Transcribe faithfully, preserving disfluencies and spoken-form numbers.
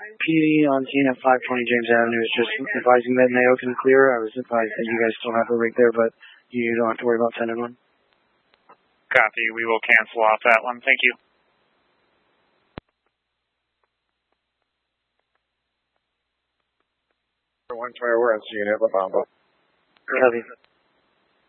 P D on scene at five twenty James Avenue is just advising that Mayo can clear. I was advised that you guys still have a rig there, but you don't have to worry about sending one. Copy. We will cancel off that one. Thank you. one twenty, we're on scene at La Bamba. Copy.